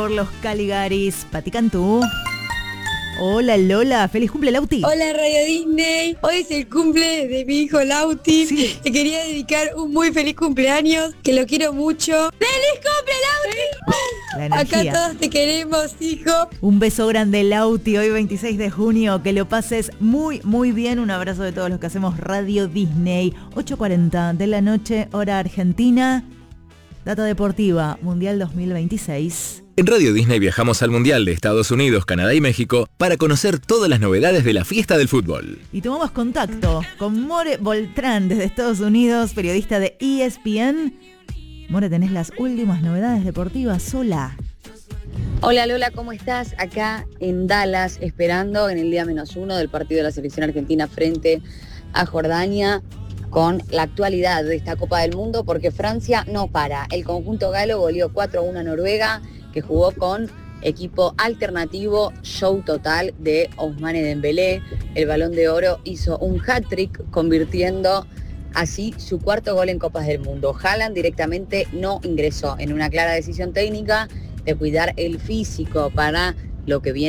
por los Caligaris. Pati Cantú. Hola Lola, feliz cumple Lauti. Hola Radio Disney, hoy es el cumple de mi hijo Lauti. Sí. Le quería dedicar un muy feliz cumpleaños, que lo quiero mucho. ¡Feliz cumple Lauti! La energía. Acá todos te queremos, hijo. Un beso grande Lauti, hoy 26 de junio, que lo pases muy muy bien. Un abrazo de todos los que hacemos Radio Disney. 8:40 de la noche, hora argentina. Data deportiva, Mundial 2026. En Radio Disney viajamos al Mundial de Estados Unidos, Canadá y México para conocer todas las novedades de la fiesta del fútbol. Y tomamos contacto con More Boltrán desde Estados Unidos, periodista de ESPN. More, tenés las últimas novedades deportivas. Hola. Hola Lola, ¿cómo estás? Acá en Dallas, esperando en el día -1 del partido de la selección argentina frente a Jordania, con la actualidad de esta Copa del Mundo, porque Francia no para. El conjunto galo goleó 4-1 a Noruega, que jugó con equipo alternativo, show total de Ousmane Dembélé. El Balón de Oro hizo un hat-trick, convirtiendo así su cuarto gol en Copas del Mundo. Haaland directamente no ingresó, en una clara decisión técnica de cuidar el físico para lo que viene